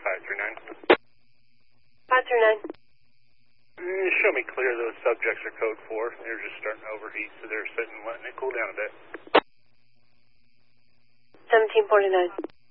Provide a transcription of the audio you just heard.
539. 539. Show me clear. Those subjects are code 4. They're just starting to overheat, so they're sitting and letting it cool down a bit. 1749.